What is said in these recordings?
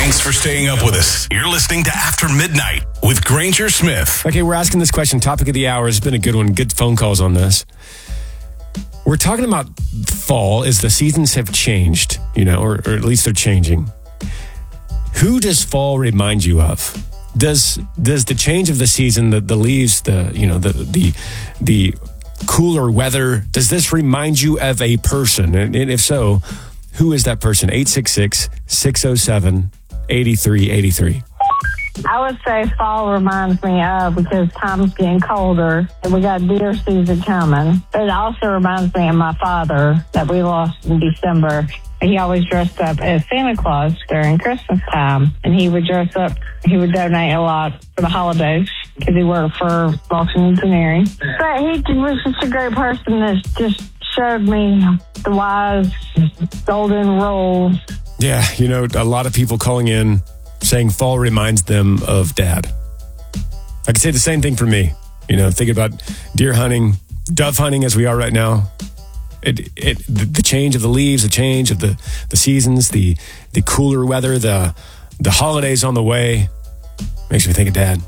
Thanks for staying up with us. You're listening to After Midnight with Granger Smith. Okay, we're asking this question. Topic of the hour has been a good one. Good phone calls on this. We're talking about fall as the seasons have changed, or at least they're changing. Who does fall remind you of? Does the change of the season, the leaves, the cooler weather, does this remind you of a person? And if so, who is that person? 866-607-8383. I would say fall reminds me of, because time's getting colder and we got deer season coming. But it also reminds me of my father that we lost in December. He always dressed up as Santa Claus during Christmas time, and he would dress up. He would donate a lot for the holidays because he worked for Lawson Engineering. But he was just a great person that just showed me the wise golden rules. Yeah, a lot of people calling in saying fall reminds them of Dad. I could say the same thing for me. Thinking about deer hunting, dove hunting as we are right now. The change of the leaves, the change of the seasons, the cooler weather, the holidays on the way, makes me think of Dad.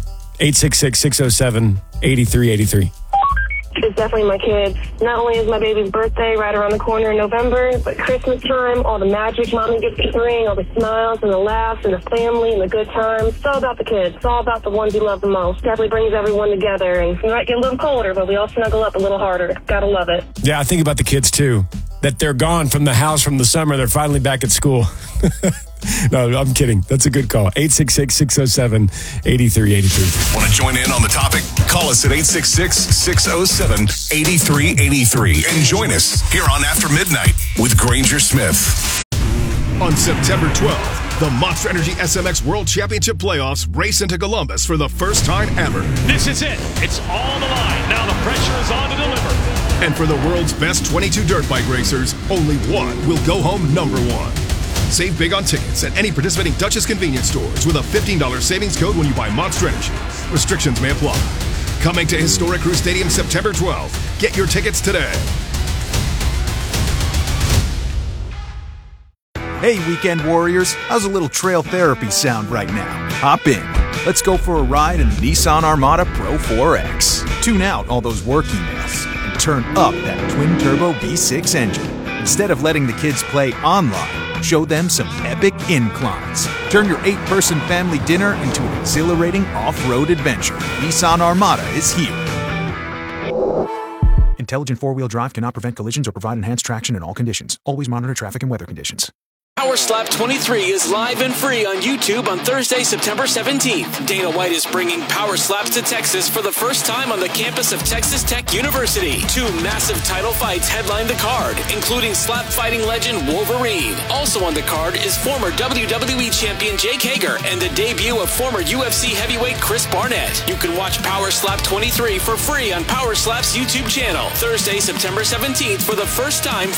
866-607-8383. It's definitely my kids. Not only is my baby's birthday right around the corner in November, but Christmas time, all the magic Mommy gets to bring, all the smiles and the laughs and the family and the good times. It's all about the kids. It's all about the ones you love the most. Definitely brings everyone together. And we might get a little colder, but we all snuggle up a little harder. Gotta love it. Yeah, I think about the kids too. That they're gone from the house from the summer. They're finally back at school. No, I'm kidding. That's a good call. 866-607-8383. Want to join in on the topic? Call us at 866-607-8383 and join us here on After Midnight with Granger Smith. On September 12th, the Monster Energy SMX World Championship Playoffs race into Columbus for the first time ever. This is it. It's all on the line. Now the pressure is on to deliver. And for the world's best 22 dirt bike racers, only one will go home number one. Save big on tickets at any participating Duchess convenience stores with a $15 savings code when you buy Monster Energy. Restrictions may apply. Coming to Historic Crew Stadium September 12th. Get your tickets today. Hey, weekend warriors. How's a little trail therapy sound right now? Hop in. Let's go for a ride in the Nissan Armada Pro 4X. Tune out all those work emails and turn up that twin-turbo V6 engine. Instead of letting the kids play online, show them some epic inclines. Turn your 8-person family dinner into an exhilarating off-road adventure. Nissan Armada is here. Intelligent four-wheel drive cannot prevent collisions or provide enhanced traction in all conditions. Always monitor traffic and weather conditions. Power Slap 23 is live and free on YouTube on Thursday, September 17th. Dana White is bringing Power Slaps to Texas for the first time on the campus of Texas Tech University. 2 massive title fights headline the card, including slap fighting legend Wolverine. Also on the card is former WWE champion Jake Hager and the debut of former UFC heavyweight Chris Barnett. You can watch Power Slap 23 for free on Power Slap's YouTube channel Thursday, September 17th for the first time